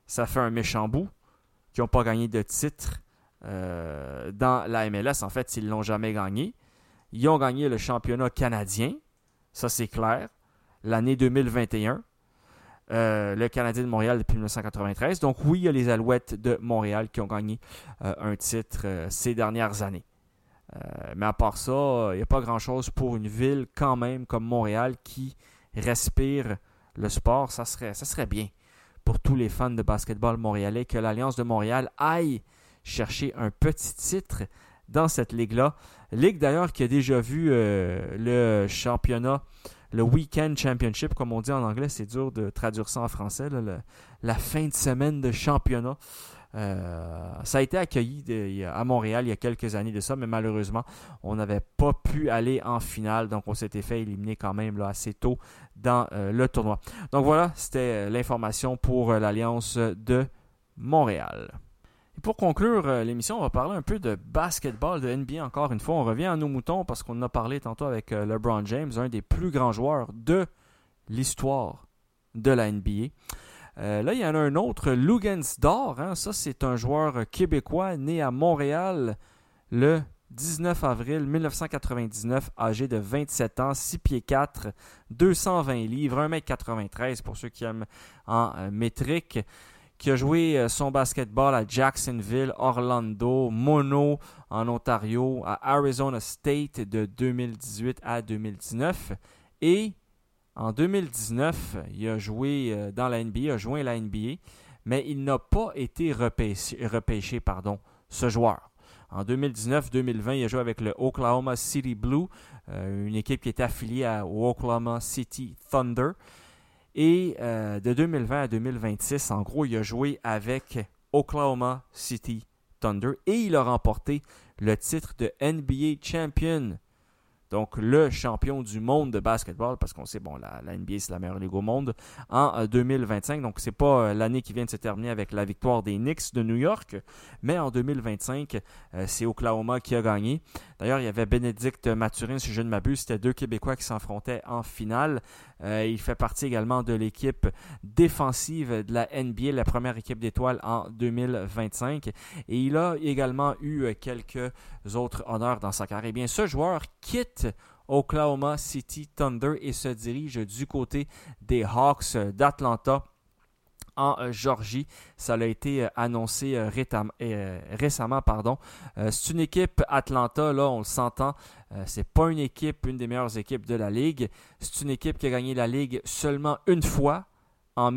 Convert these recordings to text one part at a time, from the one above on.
ça fait un méchant bout qu'ils n'ont pas gagné de titre dans la MLS. En fait, ils ne l'ont jamais gagné. Ils ont gagné le championnat canadien, ça c'est clair, l'année 2021. Le Canadien de Montréal depuis 1993. Donc oui, il y a les Alouettes de Montréal qui ont gagné un titre ces dernières années. Mais à part ça, il n'y a pas grand-chose pour une ville quand même comme Montréal qui respire le sport. Ça serait bien pour tous les fans de basketball montréalais que l'Alliance de Montréal aille chercher un petit titre dans cette ligue-là. Ligue d'ailleurs qui a déjà vu le championnat, le Weekend Championship, comme on dit en anglais, c'est dur de traduire ça en français, là, la fin de semaine de championnat. Ça a été accueilli à Montréal il y a quelques années de ça, mais malheureusement, on n'avait pas pu aller en finale, donc on s'était fait éliminer quand même là, assez tôt dans le tournoi. Donc voilà, c'était l'information pour l'Alliance de Montréal. Et pour conclure l'émission, on va parler un peu de basketball, de NBA encore une fois. On revient à nos moutons parce qu'on en a parlé tantôt avec LeBron James, un des plus grands joueurs de l'histoire de la NBA. Là, il y en a un autre, Luguentz-Dort. Ça, c'est un joueur québécois né à Montréal le 19 avril 1999, âgé de 27 ans, 6 pieds 4, 220 livres, 1m93 pour ceux qui aiment en métrique, qui a joué son basketball à Jacksonville, Orlando, Mono en Ontario, à Arizona State de 2018 à 2019. Et en 2019, il a joué dans la NBA, a joint la NBA, mais il n'a pas été repêché, ce joueur. En 2019-2020, il a joué avec le Oklahoma City Blue, une équipe qui était affiliée au Oklahoma City Thunder. Et de 2020 à 2026, en gros, il a joué avec Oklahoma City Thunder et il a remporté le titre de NBA Champion. Donc, le champion du monde de basketball, parce qu'on sait, la NBA, c'est la meilleure ligue au monde, en 2025. Donc, c'est pas l'année qui vient de se terminer avec la victoire des Knicks de New York, mais en 2025, c'est Oklahoma qui a gagné. D'ailleurs, il y avait Bénédicte Mathurin, si je ne m'abuse, c'était 2 Québécois qui s'affrontaient en finale. Il fait partie également de l'équipe défensive de la NBA, la première équipe d'étoiles en 2025. Et il a également eu quelques autres honneurs dans sa carrière. Eh bien, ce joueur quitte Oklahoma City Thunder et se dirige du côté des Hawks d'Atlanta en Georgie. Ça a été annoncé récemment. C'est une équipe Atlanta, là, on le s'entend. C'est pas une des meilleures équipes de la Ligue. C'est une équipe qui a gagné la Ligue seulement une fois, en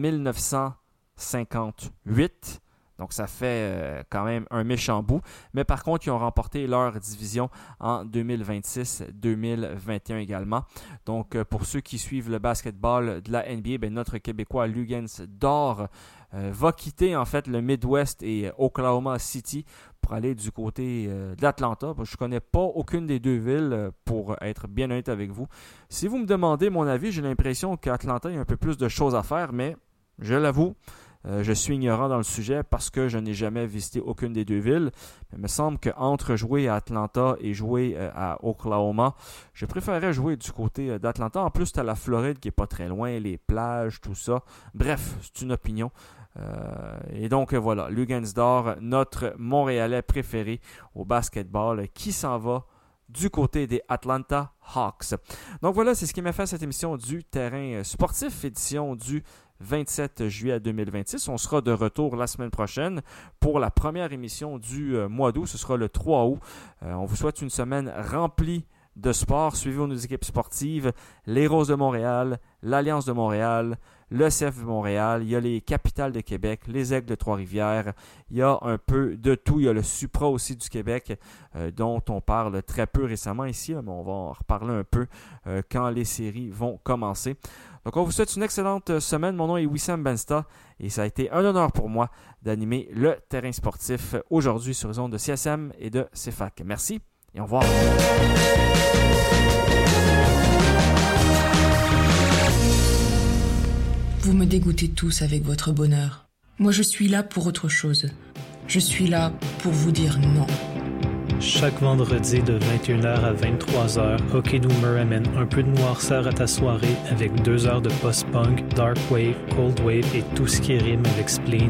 1958. Donc, ça fait quand même un méchant bout. Mais par contre, ils ont remporté leur division en 2026-2021 également. Donc, pour ceux qui suivent le basketball de la NBA, notre Québécois Luguentz-Dort va quitter en fait le Midwest et Oklahoma City pour aller du côté d'Atlanta. Je ne connais pas aucune des deux villes, pour être bien honnête avec vous. Si vous me demandez mon avis, j'ai l'impression qu'Atlanta, il y a un peu plus de choses à faire, mais je l'avoue, je suis ignorant dans le sujet parce que je n'ai jamais visité aucune des deux villes. Mais il me semble qu'entre jouer à Atlanta et jouer à Oklahoma, je préférerais jouer du côté d'Atlanta. En plus, tu as la Floride qui n'est pas très loin, les plages, tout ça. Bref, c'est une opinion. Et donc voilà, Luguentz-Dort, notre Montréalais préféré au basketball, qui s'en va du côté des Atlanta Hawks. Donc voilà, c'est ce qui m'a fait cette émission du Terrain sportif, édition du 27 juillet 2026. On sera de retour la semaine prochaine pour la première émission du mois d'août. Ce sera le 3 août. On vous souhaite une semaine remplie de sport. Suivez nos équipes sportives, les Roses de Montréal, l'Alliance de Montréal, le CF de Montréal, il y a les Capitales de Québec, les Aigles de Trois-Rivières, il y a un peu de tout. Il y a le Supra aussi du Québec, dont on parle très peu récemment ici, mais on va en reparler un peu quand les séries vont commencer. Donc, on vous souhaite une excellente semaine. Mon nom est Wissam Bensta et ça a été un honneur pour moi d'animer le Terrain sportif aujourd'hui sur les ondes de CSM et de CFAC. Merci et au revoir. Vous me dégoûtez tous avec votre bonheur. Moi, je suis là pour autre chose. Je suis là pour vous dire non. Chaque vendredi de 21h à 23h, Hockey Doomer amène un peu de noirceur à ta soirée avec 2 heures de post-punk, dark wave, cold wave et tout ce qui rime avec spleen,